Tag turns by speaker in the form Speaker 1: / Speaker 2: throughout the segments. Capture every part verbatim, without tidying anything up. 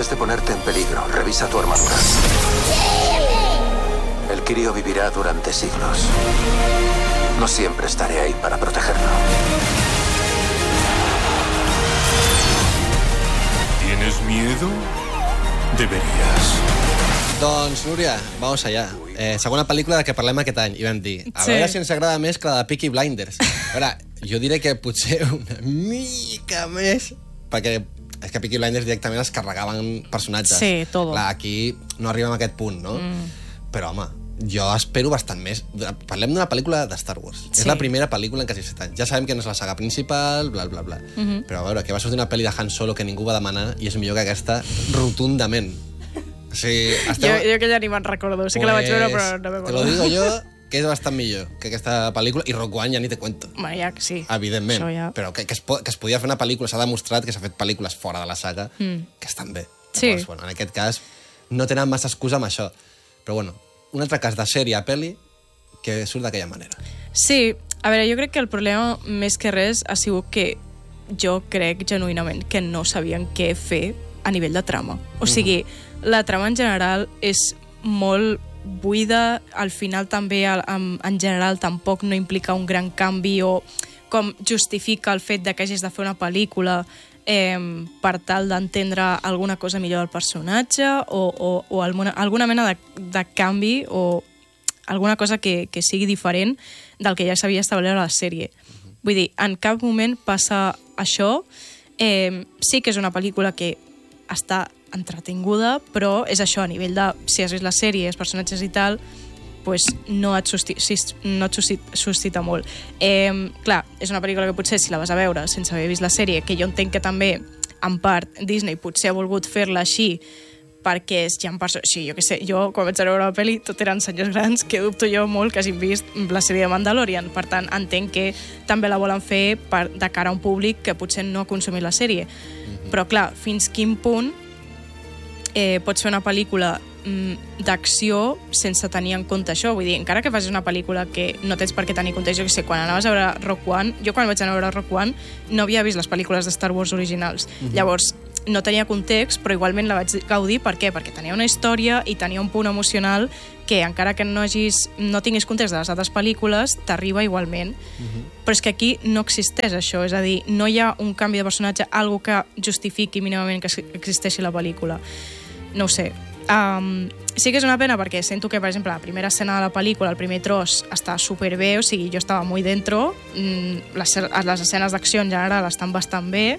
Speaker 1: Antes de ponerte en peligro, revisa tu armadura. El crío vivirá durante siglos. No siempre estaré ahí para protegerlo.
Speaker 2: ¿Tienes miedo? Deberías.
Speaker 3: Doncs, Núria, vamos allá. Eh, segona pel·lícula de què parlem aquest any, i vam dir, a
Speaker 4: Sí.
Speaker 3: veure si ens agrada més que la de Peaky Blinders. A veure, jo diré que potser una mica més, perquè és que Peaky Blinders directament es carregaven personatges.
Speaker 4: Sí, todo.
Speaker 3: Clar, aquí no arribem a aquest punt, no? Mm. Però, home, jo espero bastant més. Parlem d'una pel·lícula de Star Wars.
Speaker 4: Sí.
Speaker 3: És la primera pel·lícula en quasi set anys. Ja sabem que no és la saga principal, bla, bla, bla. Mm-hmm. Però, a veure, que va sortir una pel·li de Han Solo que ningú va demanar i és millor que aquesta rotundament. O sigui,
Speaker 4: Jo, jo que ja ni me'n recordo. Sí que la vaig veure, però no me
Speaker 3: Te lo digo jo, que és bastant millor que aquesta pel·lícula, i Rogue One ja ni te cuento.
Speaker 4: Home, ja que sí.
Speaker 3: Evidentment.
Speaker 4: Això ja.
Speaker 3: Però que, que, es po que es podia fer una pel·lícula, s'ha demostrat que s'ha fet pel·lícules fora de la saga mm. que estan bé.
Speaker 4: Sí.
Speaker 3: Llavors, bueno, en aquest cas, no tenen massa excusa amb això. Però, bueno, un altre cas de sèrie a pel·li que surt d'aquella manera.
Speaker 4: Sí, a veure, jo crec que el problema més que res ha sigut que jo crec genuïnament que no sabien què fer a nivell de trama. O sigui, uh-huh. la trama en general és molt buida, al final també en, en general tampoc no implica un gran canvi o com justifica el fet de que hagis de fer una pel·lícula eh, per tal d'entendre alguna cosa millor del personatge o, o, o alguna, alguna mena de, de canvi o alguna cosa que, que sigui diferent del que ja s'havia establert a la sèrie. Vull dir, en cap moment passa això. Eh, sí que és una pel·lícula que està entretinguda, però és això, a nivell de, si has vist la sèrie, els personatges i tal, pues no et, suscita, no et suscita, suscita molt. Eh, clar, és una pel·lícula que potser si la vas a veure sense haver vist la sèrie, que jo entenc que també, en part, Disney potser ha volgut fer-la així perquè és ja en perso... Sí, jo què sé, jo quan vaig a veure la pel·li tot eren senyors grans que dubto jo molt que hagin vist la sèrie de Mandalorian. Per tant, entenc que també la volen fer per, de cara a un públic que potser no ha consumit la sèrie. Mm-hmm. Però clar, fins quin punt eh, pots fer una pel·lícula mm, d'acció sense tenir en compte això? Vull dir, encara que facis una pel·lícula que no tens per què tenir en compte, jo què sé, quan anaves a veure Rogue One, jo quan vaig anar a veure Rogue One no havia vist les pel·lícules de Star Wars originals. Mm-hmm. Llavors, no tenia context, però igualment la vaig gaudir. Per què? Perquè tenia una història i tenia un punt emocional que, encara que no, hagis, no tinguis context de les altres pel·lícules, t'arriba igualment. Uh-huh. Però és que aquí no existeix això, és a dir, no hi ha un canvi de personatge, algo que justifiqui mínimament que existeixi la pel·lícula. No ho sé. Um, sí que és una pena perquè sento que, per exemple, la primera escena de la pel·lícula, el primer tros, està superbé, o sigui, jo estava molt dentro, mm, les, les escenes d'acció en general estan bastant bé,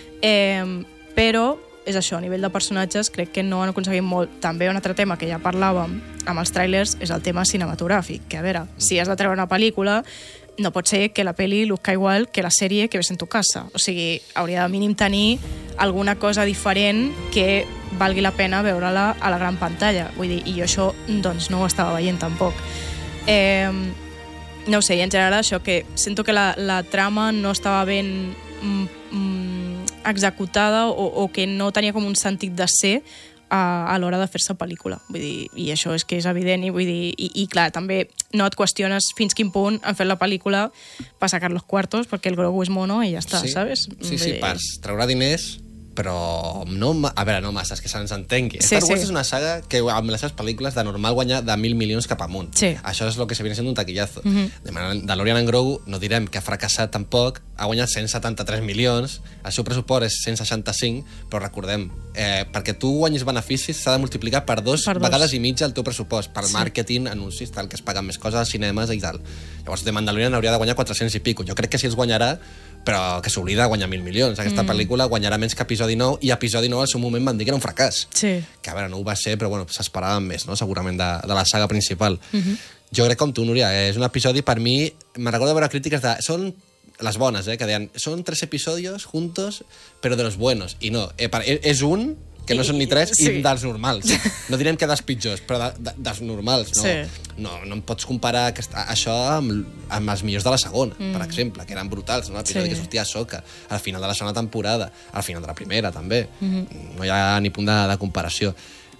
Speaker 4: eh, però és això, a nivell de personatges crec que no han aconseguit molt. També un altre tema que ja parlàvem amb els trailers és el tema cinematogràfic, que a veure, si has de treure una pel·lícula no pot ser que la pel·li luzca igual que la sèrie que ves en tu casa, o sigui, hauria de mínim tenir alguna cosa diferent que valgui la pena veure-la a la gran pantalla, vull dir, i jo això doncs no ho estava veient tampoc. Eh, no ho sé, i en general això, que sento que la, la trama no estava ben mm, mm, executada o, o que no tenia com un sentit de ser a, a l'hora de fer-se pel·lícula. Vull dir, i això és que és evident, i vull dir, i, i clar, també no et qüestiones fins quin punt han fet la pel·lícula per sacar los cuartos, perquè el Grogu és mono i ja està,
Speaker 3: sí,
Speaker 4: saps?
Speaker 3: Sí, sí, per treure diners, però no, a veure, no massa, és que se'ns entengui.
Speaker 4: Sí,
Speaker 3: Star Wars
Speaker 4: sí.
Speaker 3: és una saga que amb les seves pel·lícules de normal guanya de mil milions cap amunt.
Speaker 4: Sí.
Speaker 3: Això és el que se viene siendo un taquillazo.
Speaker 4: Mhm.
Speaker 3: De Mandalorian en Grogu, no direm que ha fracassat tampoc, ha guanyat cent setanta-tres milions, el seu pressupost és cent seixanta-cinc, però recordem, eh, perquè tu guanyis beneficis s'ha de multiplicar per dos,
Speaker 4: Per dos.
Speaker 3: vegades i mitja el teu pressupost, per
Speaker 4: Sí.
Speaker 3: màrqueting, anuncis, tal, que es paguen més coses als cinemes i tal. Llavors, de Mandalorian hauria de guanyar quatre-cents i pico. Jo crec que sí els guanyarà, però que s'oblida de guanyar mil milions. Aquesta mm. pel·lícula guanyarà menys que episodi nou, i episodi nou al seu moment van dir que era un fracàs.
Speaker 4: Sí.
Speaker 3: Que, a veure, no ho va ser, però bueno, s'esperaven més, no? Segurament, de, de la saga principal.
Speaker 4: Mhm.
Speaker 3: Jo crec com tu, Núria, eh? És un episodi, per mi, me recordo veure crítiques de... Són les bones, eh? Que deien, són tres episodios juntos, però de los buenos. I no, eh, per, és un que no són ni tres, sí. I dels normals. No direm que dels pitjors, però de, de, dels normals. No,
Speaker 4: Sí.
Speaker 3: no, no em pots comparar aquesta, això amb, amb els millors de la segona, mm. per exemple, que eren brutals, no? L'episodi
Speaker 4: Sí.
Speaker 3: que sortia a Soca, al final de la segona temporada, al final de la primera, també.
Speaker 4: Mm-hmm.
Speaker 3: No hi ha ni punt de, de comparació.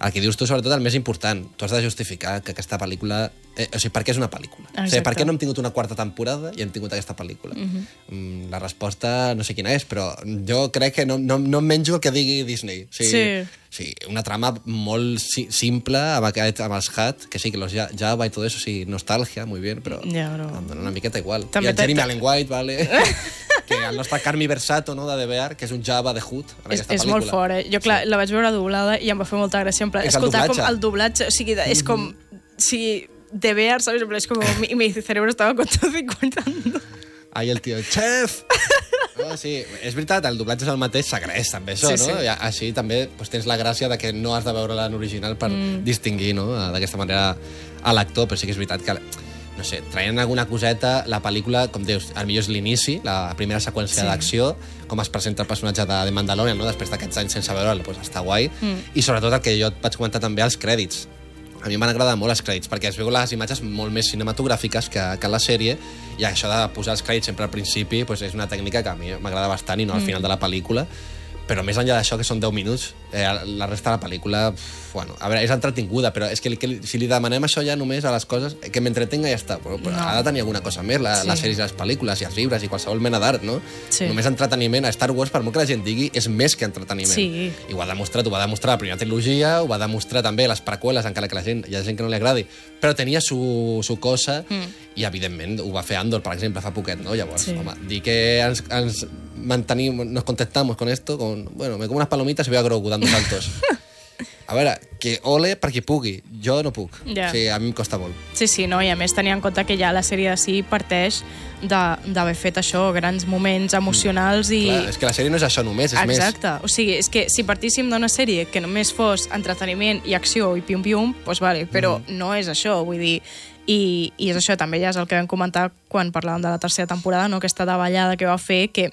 Speaker 3: el que dius tu, sobretot, el més important. Tu has de justificar que aquesta pel·lícula... Eh, o sigui, per què és una pel·lícula? O sigui, per què no hem tingut una quarta temporada i hem tingut aquesta pel·lícula? Uh-huh. mm, la resposta no sé quina és, però jo crec que no, no, no em menjo el que digui Disney. O sigui,
Speaker 4: sí.
Speaker 3: Sí, una trama molt si, simple, amb, aquest, amb els Hat, que sí, que los Java i tot eso, sí, nostàlgia, muy bien, però
Speaker 4: ja, però...
Speaker 3: em dona una miqueta igual.
Speaker 4: També
Speaker 3: I el Jeremy Allen White, vale... que el nostre Carmi Versato, no, de D B R, que és un Java de Hood en
Speaker 4: és,
Speaker 3: aquesta
Speaker 4: és
Speaker 3: pel·lícula.
Speaker 4: molt fort, eh? Jo, clar, sí. la vaig veure doblada i em va fer molta gràcia, en plan,
Speaker 3: és
Speaker 4: escoltar
Speaker 3: el
Speaker 4: com el doblatge, o sigui, és com... Si D B R, ¿sabes? Es como mi, mi cerebro estaba con todo y contando.
Speaker 3: Ahí el tio, chef! No, sí, és veritat, el doblatge és el mateix, s'agraeix també això, sí, no? Sí. I així també pues, tens la gràcia de que no has de veure-la en original per mm. distingir, no?, d'aquesta manera a l'actor, però sí que és veritat que, no sé, traient alguna coseta, la pel·lícula, com dius, al millor és l'inici, la primera seqüència sí. d'acció, com es presenta el personatge de, de Mandalorian, no?, després d'aquests anys sense veure'l, pues, està guai, mm. i sobretot el que jo et vaig comentar també, els crèdits. A mi m'han agradat molt els crèdits, perquè es veu les imatges molt més cinematogràfiques que, que la sèrie, i això de posar els crèdits sempre al principi pues, és una tècnica que a mi m'agrada bastant, i no al final de la pel·lícula. Però més enllà d'això, que són deu minuts, eh, la resta de la pel·lícula, pf, bueno, a veure, és entretinguda, però és que, li, que si li demanem això ja només a les coses, que m'entretenga ja està, però, però no. ha de tenir alguna cosa més, la, sí. les sèries i les pel·lícules i els llibres i qualsevol mena d'art, no? Sí. Només entreteniment, a Star Wars, per molt que la gent digui, és més que entreteniment. Sí. I ho ha demostrat, ho va demostrar la primera trilogia, ho va demostrar també les preqüeles, encara que la gent, hi ha gent que no li agradi, però tenia su, su cosa, mm. i evidentment ho va fer Andor, per exemple, fa poquet, no? Llavors, sí. home, dir que ens, ens mantenim, nos contentamos con esto, con, bueno, me como unas palomitas y veo a Grogu dando saltos. A veure, que ole per qui pugui, jo no puc. Ja. O sigui, a mi em costa molt.
Speaker 4: Sí, sí, no, i a més tenir en compte que ja la sèrie de si parteix d'haver fet això, grans moments emocionals i...
Speaker 3: Clar, és que la sèrie no és això només, és
Speaker 4: Exacte.
Speaker 3: més.
Speaker 4: Exacte, o sigui, és que si partíssim d'una sèrie que només fos entreteniment i acció i pium-pium, doncs vale, però mm. no és això, vull dir... I, i és això, també ja és el que vam comentar quan parlàvem de la tercera temporada, no? Aquesta davallada que va fer, que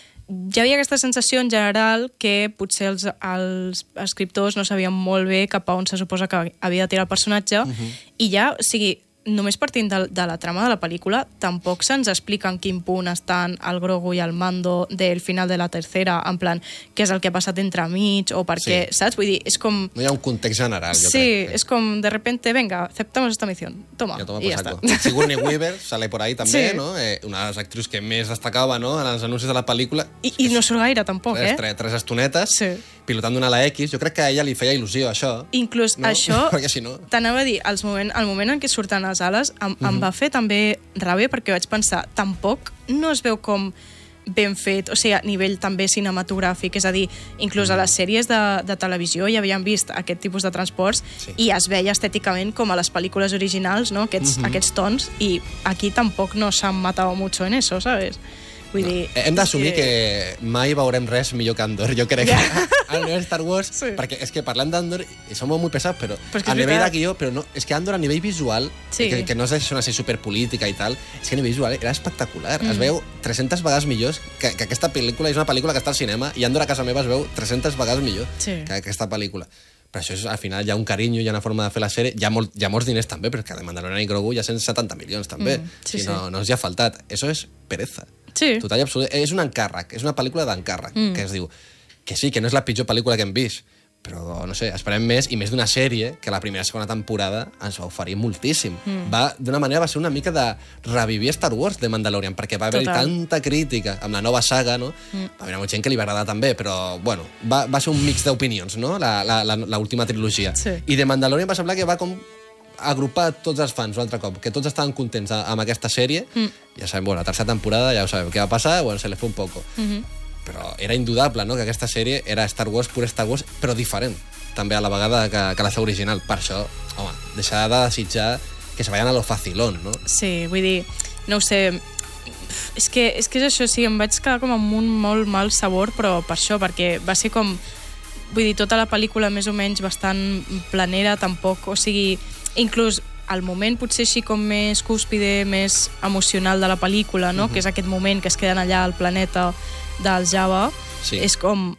Speaker 4: hi havia aquesta sensació en general que potser els, els escriptors no sabien molt bé cap a on se suposa que havia de tirar el personatge, uh-huh. i ja, o sigui, només partint de, de la trama de la pel·lícula, tampoc se'ns explica en quin punt estan el Grogu i el Mando del final de la tercera, en plan, què és el que ha passat entremig, o per què, sí. saps? Vull dir, és com...
Speaker 3: No hi ha un context general, jo
Speaker 4: sí,
Speaker 3: crec.
Speaker 4: Sí, és com, de repente, venga, aceptamos esta misión, toma, ja, toma i ja està.
Speaker 3: Sigourney Weaver sale por ahí també, sí. no? Eh, una de les actrius que més destacava, no?, en els anuncis de la pel·lícula.
Speaker 4: I, i no surt gaire, tampoc,
Speaker 3: tres,
Speaker 4: eh?
Speaker 3: Tres, tres estonetes,
Speaker 4: sí.
Speaker 3: pilotant d'una ala X. Jo crec que a ella li feia il·lusió, això.
Speaker 4: Inclús
Speaker 3: no?
Speaker 4: això,
Speaker 3: perquè si no...
Speaker 4: t'anava a dir, el moment, el moment en què surten les ales, em, uh-huh. em va fer també ràbia, perquè vaig pensar, tampoc no es veu com ben fet, o sigui, a nivell també cinematogràfic, és a dir, inclús a les sèries de, de televisió ja havíem vist aquest tipus de transports sí. i es veia estèticament com a les pel·lícules originals, no? Aquests, uh-huh. aquests tons, i aquí tampoc no s'han matat mucho en eso, ¿sabes? Vull
Speaker 3: no.
Speaker 4: dir...
Speaker 3: Hem d'assumir que... que mai veurem res millor que Andor, jo crec, yeah. al nivell Star Wars, sí. perquè és que parlem d'Andor, i som molt pesats, però, però a nivell de guió, però no, és que Andor a nivell visual, sí. que, que no és una sèrie superpolítica i tal, és que a nivell visual era espectacular. Mm. Es veu tres-centes vegades millor que, que aquesta pel·lícula, és una pel·lícula que està al cinema, i Andor a casa meva es veu tres-centes vegades millor sí. que aquesta pel·lícula. Però això és, al final, hi ha un carinyo, hi ha una forma de fer la sèrie, hi ha, molt, hi ha molts diners també, perquè de Mandalorian i Grogu hi ha cent setanta milions també, mm, sí, si no, sí. no els hi ha faltat. Això és pereza.
Speaker 4: Sí.
Speaker 3: Total i absolut. És un encàrrec, és una pel·lícula d'encàrrec, mm. que es diu que sí, que no és la pitjor pel·lícula que hem vist, però, no sé, esperem més, i més d'una sèrie que la primera i segona temporada ens va oferir moltíssim. Mm. Va, d'una manera, va ser una mica de revivir Star Wars de Mandalorian, perquè va haver-hi tanta crítica amb la nova saga, no? Mm. Va haver molta gent que li va agradar també, però, bueno, va, va ser un mix d'opinions, no?, l'última trilogia. Sí. I de Mandalorian va semblar que va com agrupar tots els fans un altre cop, que tots estaven contents amb aquesta sèrie. Mm. Ja sabem, bueno, la tercera temporada ja ho sabem què va passar, bueno, se les fue un poco. Mm-hmm. Però era indudable, no?, que aquesta sèrie era Star Wars, pur Star Wars, però diferent, també a la vegada que, que la seva original. Per això, home, deixar de desitjar que se vayan a lo facilón, no?
Speaker 4: Sí, vull dir, no ho sé, és que és, que és això, sí, em vaig quedar com amb un molt mal sabor, però per això, perquè va ser com, vull dir, tota la pel·lícula més o menys bastant planera, tampoc, o sigui, inclús al moment potser així com més cúspide, més emocional de la pel·lícula, no? Uh-huh. Que és aquest moment que es queden allà al planeta del Java, sí. és com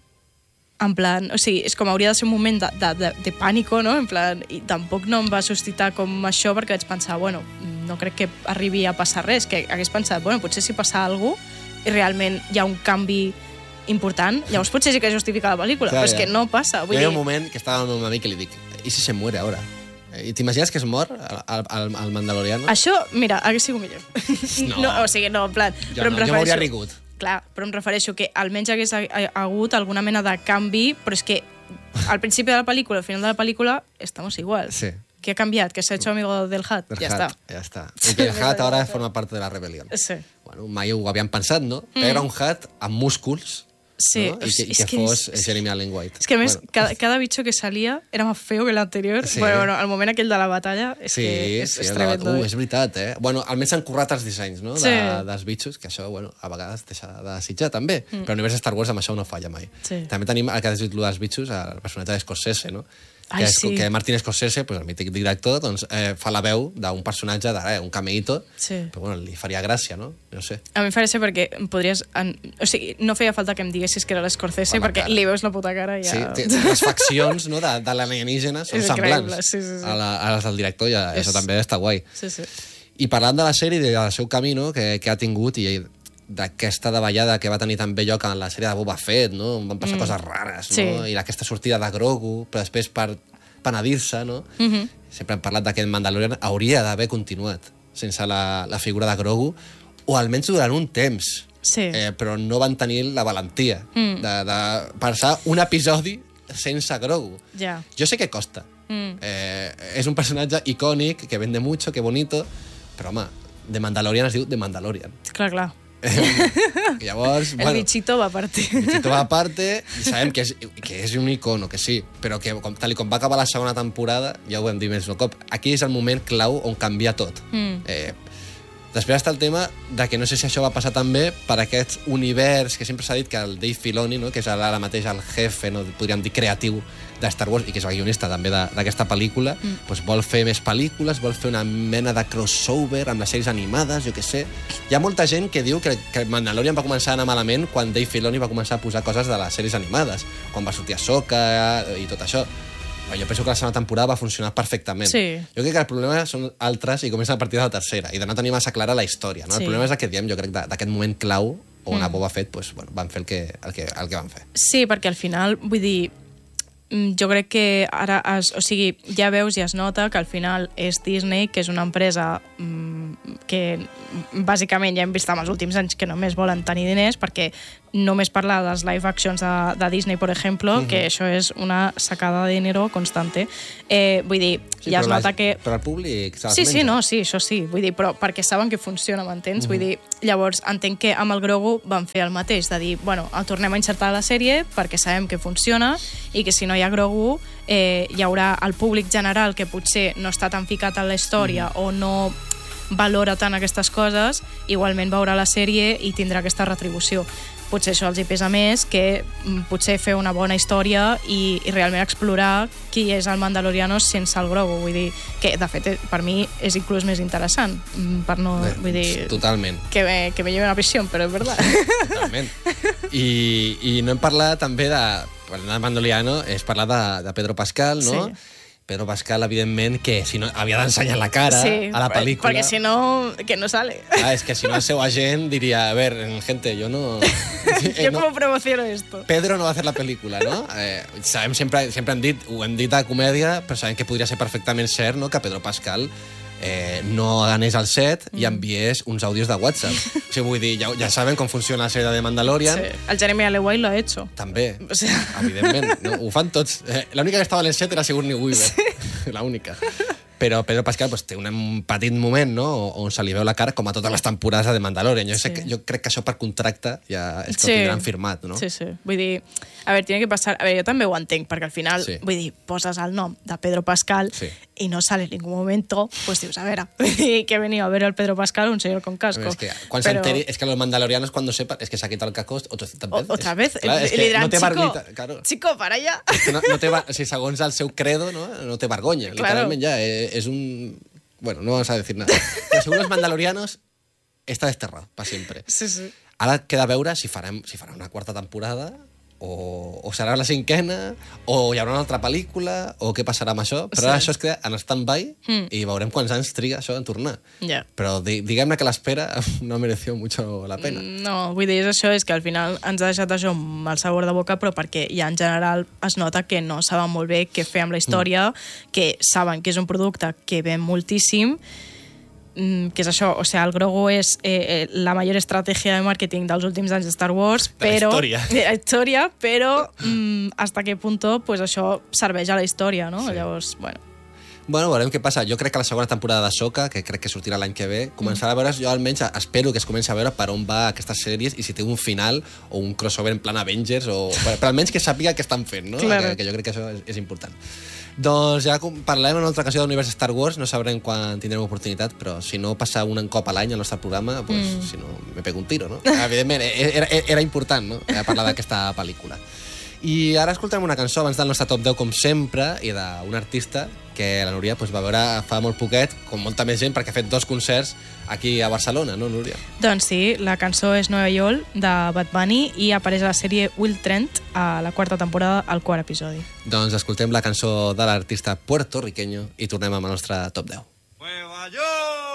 Speaker 4: en plan, o sigui, és com hauria de ser un moment de, de, de, de pànico, no? En plan, i tampoc no em va suscitar com això, perquè vaig pensar, bueno, no crec que arribi a passar res, que hagués pensat, bueno, potser si passa alguna cosa i realment hi ha un canvi important, llavors potser sí que justifica la pel·lícula,
Speaker 3: Clar,
Speaker 4: però és
Speaker 3: ja.
Speaker 4: que no passa. Vull
Speaker 3: Hi ha
Speaker 4: dir,
Speaker 3: un moment que estava amb un amic i li dic, i si se muere ara? I t'imagines que es mor el, el, el Mandaloriano?
Speaker 4: això, mira, hagués sigut millor.
Speaker 3: No.
Speaker 4: no. O sigui, no, en plan...
Speaker 3: Jo
Speaker 4: però em
Speaker 3: no, jo m'hauria
Speaker 4: refereixo-
Speaker 3: rigut.
Speaker 4: Clar, però em refereixo que almenys hagués ha- ha- hagut alguna mena de canvi, però és que al principi de la pel·lícula, al final de la pel·lícula, estamos igual.
Speaker 3: Sí.
Speaker 4: ¿Qué ha cambiado? Que se ha hecho amigo del Hat.
Speaker 3: El
Speaker 4: Ya
Speaker 3: Hat,
Speaker 4: está.
Speaker 3: Ja està. I que el Hat ara forma part de la rebel·lió.
Speaker 4: Sí.
Speaker 3: Bueno, mai ho havíem pensat, no? Que era un Hat amb músculs,
Speaker 4: Sí,
Speaker 3: no? I que, i
Speaker 4: és
Speaker 3: que
Speaker 4: que
Speaker 3: fos
Speaker 4: és-
Speaker 3: Jeremy Allen White.
Speaker 4: Es que a més,
Speaker 3: Bueno,
Speaker 4: cada, cada bicho que salía era más feo que el anterior.
Speaker 3: Sí.
Speaker 4: Bueno, bueno, al moment aquell de la batalla és
Speaker 3: sí,
Speaker 4: que és,
Speaker 3: sí,
Speaker 4: és
Speaker 3: el
Speaker 4: tremendo.
Speaker 3: debat. Uh,
Speaker 4: eh?
Speaker 3: és veritat, eh? Bueno, almenys s'han currat els dissenys, no? De,
Speaker 4: Sí.
Speaker 3: dels bitxos, que això, bueno, a vegades deixa de desitjar, també. Mm. Però l'univers de Star Wars amb això no falla mai.
Speaker 4: Sí.
Speaker 3: També tenim el que has dit dels bitxos, el personatge de Scorsese, no?
Speaker 4: Ai,
Speaker 3: que, és,
Speaker 4: sí.
Speaker 3: que Martin Scorsese, pues, el mític director, doncs, eh, fa la veu d'un personatge, de, eh, un cameíto,
Speaker 4: Sí.
Speaker 3: però bueno, li faria gràcia, no? No sé.
Speaker 4: A mi em faria ser perquè em podries... En... O sigui, no feia falta que em diguessis que era l'Escorsese,
Speaker 3: Per la
Speaker 4: perquè
Speaker 3: cara.
Speaker 4: li veus la puta cara i ja...
Speaker 3: Sí, té, les faccions no, de, de l'alienígena són
Speaker 4: És
Speaker 3: semblants
Speaker 4: increïble, sí, sí, sí.
Speaker 3: A, la, a les del director, i
Speaker 4: És-
Speaker 3: això també està guai.
Speaker 4: Sí, sí.
Speaker 3: I parlant de la sèrie i del seu camí no, que, que ha tingut i d'aquesta davallada que va tenir també lloc en la sèrie de Boba Fett, no? On van passar mm. coses rares, no?
Speaker 4: Sí.
Speaker 3: I aquesta sortida de Grogu, però després per penedir-se, no?
Speaker 4: Mm -hmm.
Speaker 3: Sempre hem parlat d'aquest Mandalorian, hauria d'haver continuat sense la, la figura de Grogu, o almenys durant un temps.
Speaker 4: Sí.
Speaker 3: Eh, però no van tenir la valentia
Speaker 4: Mm.
Speaker 3: de, de passar un episodi sense Grogu.
Speaker 4: Ja.
Speaker 3: Jo sé que costa.
Speaker 4: Mm.
Speaker 3: Eh, és un personatge icònic, que vende mucho, que bonito, però, home, de Mandalorian es diu de Mandalorian.
Speaker 4: Clar, clar.
Speaker 3: I llavors,
Speaker 4: El
Speaker 3: bueno,
Speaker 4: bichito va a partir.
Speaker 3: Bichito va a parte, i sabem que és, que és un icono, que sí, però que com, tal i com va acabar la segona temporada, ja ho vam dir més un cop, aquí és el moment clau on canvia tot.
Speaker 4: Mm.
Speaker 3: Eh, després està el tema de que no sé si això va passar també per aquest univers que sempre s'ha dit que el Dave Filoni, no, que és ara mateix el jefe, no, podríem dir, creatiu de Star Wars, i que és el guionista també de- d'aquesta pel·lícula, mm. doncs vol fer més pel·lícules, vol fer una mena de crossover amb les sèries animades, jo què sé. Hi ha molta gent que diu que, que Mandalorian va començar a anar malament quan Dave Filoni va començar a posar coses de les sèries animades, quan va sortir Ahsoka i tot això. Però jo penso que la segona temporada va funcionar perfectament.
Speaker 4: Sí.
Speaker 3: Jo crec que el problema són altres i comencen a partir de la tercera i de no tenir massa clara la història. No?
Speaker 4: Sí.
Speaker 3: El problema és el que diem, jo crec, de- d'aquest moment clau on mm. a Boba Fett pues, bueno, van fer el que, el, que, el que van fer.
Speaker 4: Sí, perquè al final, vull dir, mm, jo crec que ara, es, o sigui, ja veus i es nota que al final és Disney, que és una empresa mm, que bàsicament ja hem vist en els últims anys que només volen tenir diners, perquè només parlar dels live actions de, de Disney, per exemple, uh -huh. que això és una sacada de dinero constante. Eh, vull dir,
Speaker 3: Sí,
Speaker 4: ja es
Speaker 3: però la-
Speaker 4: nota que...
Speaker 3: Però el públic se les
Speaker 4: Sí, sí,
Speaker 3: menja.
Speaker 4: no, sí, això sí. Vull dir, però perquè saben que funciona, m'entens?
Speaker 3: Mhm.
Speaker 4: Vull dir, llavors entenc que amb el Grogu van fer el mateix, de dir, bueno, el tornem a insertar a la sèrie perquè sabem que funciona i que si no hi ha Grogu eh, hi haurà el públic general que potser no està tan ficat en la història
Speaker 3: Mhm.
Speaker 4: o no valora tant aquestes coses, igualment veurà la sèrie i tindrà aquesta retribució. Potser això els hi pesa més que mm, potser fer una bona història i, i realment explorar qui és el Mandaloriano sense el Grogu. Vull dir, que de fet per mi és inclús més interessant, mm, per no,
Speaker 3: Bé,
Speaker 4: vull dir,
Speaker 3: Totalment.
Speaker 4: que me, que me lleven a prisión, però és verdad.
Speaker 3: Totalment. I, I no hem parlat també de... Parlant de Mandaloriano, és parlar de, de Pedro Pascal, no?
Speaker 4: Sí.
Speaker 3: Pedro Pascal, evidentment, que si no havia d'ensenyar la cara
Speaker 4: Sí,
Speaker 3: a la
Speaker 4: per-
Speaker 3: pel·lícula.
Speaker 4: perquè si no, que no sale.
Speaker 3: Ah, és que si no el seu agent diria, a ver, gente, yo no... eh,
Speaker 4: Yo
Speaker 3: no-
Speaker 4: cómo promociono esto.
Speaker 3: Pedro no va a hacer la pel·lícula, no? Eh, sabem, sempre, sempre hem dit, ho hem dit a comèdia, però sabem que podria ser perfectament cert, no?, que Pedro Pascal eh, no anés al set i enviés uns àudios de WhatsApp. O sigui, vull dir, ja, ja saben com funciona la sèrie de Mandalorian.
Speaker 4: Sí. El Jeremy Allen White lo ha hecho.
Speaker 3: També,
Speaker 4: O sea...
Speaker 3: evidentment. No? Ho fan tots. Eh, L'única que estava en el set era Sigourney Weaver. Sí. L'única. Però Pedro Pascal pues, té un petit moment, no?, on se li veu la cara com a totes les temporades de Mandalorian. Jo,
Speaker 4: Sí.
Speaker 3: sé que, jo crec que això per contracte ja és que
Speaker 4: Sí.
Speaker 3: ho tindran firmat, no?
Speaker 4: Sí, sí. Vull dir, a veure, tiene que passar... A veure, jo també ho entenc, perquè al final,
Speaker 3: Sí.
Speaker 4: vull dir, poses el nom de Pedro Pascal
Speaker 3: Sí.
Speaker 4: y no sale en ningún momento, pues dius, a veure, que he venido a ver al Pedro Pascal, un señor con casco.
Speaker 3: Es que, quan
Speaker 4: Pero-
Speaker 3: s'enteri, és que los mandalorianos cuando sepan, es que se ha quitado el casco otra vez.
Speaker 4: O, otra vez,
Speaker 3: Clar, és
Speaker 4: le
Speaker 3: que
Speaker 4: dirán,
Speaker 3: no té
Speaker 4: chico,
Speaker 3: barbita, claro.
Speaker 4: chico, para allá.
Speaker 3: És que no, no té, bar- o sigui, segons el seu credo, no, no té vergonya.
Speaker 4: Claro.
Speaker 3: Literalment ja, eh, és un... Bueno, no vamos a decir nada. Però según los mandalorianos, está desterrado para siempre.
Speaker 4: Sí, sí.
Speaker 3: Ara queda veure si farem, si farà una quarta temporada o, o serà la cinquena, o hi haurà una altra pel·lícula, o què passarà amb això, però
Speaker 4: Sí.
Speaker 3: ara això es queda en stand-by
Speaker 4: Mm.
Speaker 3: i veurem quants anys triga això en tornar.
Speaker 4: Ja.
Speaker 3: Però di diguem-ne que l'espera no mereció mucho la pena.
Speaker 4: No, vull dir, és això, és que al final ens ha deixat això amb el sabor de boca, però perquè ja en general es nota que no saben molt bé què fer amb la història, mm. que saben que és un producte que ven moltíssim, que és això, o sea, el Grogu és eh, la major estratègia de màrqueting dels últims anys de Star Wars,
Speaker 3: De la
Speaker 4: però...
Speaker 3: història.
Speaker 4: De la història, però mm, hasta qué punto pues, això serveix a la història, no?
Speaker 3: Sí.
Speaker 4: Llavors, bueno...
Speaker 3: Bueno, veurem què passa. Jo crec que la segona temporada de Ahsoka, que crec que sortirà l'any que ve, començarà a veure's, jo almenys espero que es comenci a veure per on va aquestes sèries i si té un final o un crossover en plan Avengers, o, però almenys que sàpiga què estan fent, no?
Speaker 4: Claro.
Speaker 3: Que, que jo crec que això és, és important. Doncs ja parlarem en una altra ocasió de l'univers Star Wars, no sabrem quan tindrem oportunitat, però si no passa un cop a l'any al nostre programa, pues, mm. si no, me pego un tiro, no? Evidentment, era, era important, no?, parlar d'aquesta pel·lícula. I ara escoltarem una cançó abans del nostre top deu, com sempre, i d'un artista que la Núria pues, va veure fa molt poquet, com molta més gent, perquè ha fet dos concerts aquí a Barcelona, no, Núria?
Speaker 4: Doncs sí, la cançó és Nueva York, de Bad Bunny, i apareix a la sèrie Will Trent a la quarta temporada, al quart episodi.
Speaker 3: Doncs escoltem la cançó de l'artista puertorriqueño i tornem amb el nostre top deu.
Speaker 5: Nueva York!